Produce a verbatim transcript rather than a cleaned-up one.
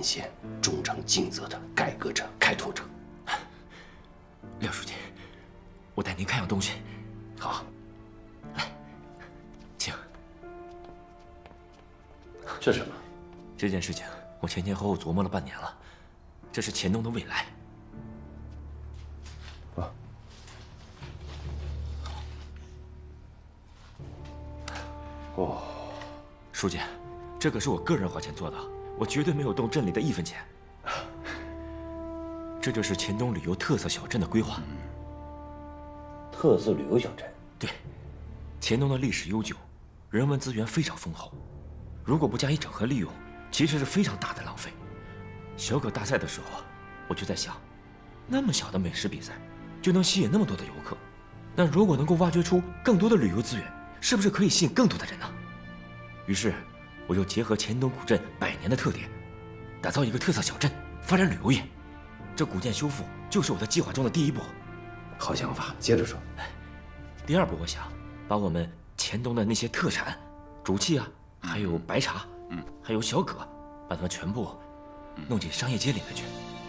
县忠诚尽责的改革者、开拓者。 廖书记，我带您看样东西。 好， 来，请。 这是什么？ 这件事情我前前后后琢磨了半年了，这是黔东的未来。 啊。哦， 书记，这可是我个人花钱做的，我绝对没有动镇里的一分钱。这就是黔东旅游特色小镇的规划。 嗯、特色旅游小镇。 对，黔东的历史悠久，人文资源非常丰厚，如果不加以整合利用，其实是非常大的浪费。小可大赛的时候，我就在想，那么小的美食比赛，就能吸引那么多的游客，那如果能够挖掘出更多的旅游资源，是不是可以吸引更多的人呢？于是，我又结合黔东古镇百年的特点，打造一个特色小镇，发展旅游业。这古建修复就是我的计划中的第一步。 好想法，接着说。 第二步，我想把我们黔东的那些特产，竹器啊，还有白茶，嗯，还有小葛，把它们全部弄进商业街里面去。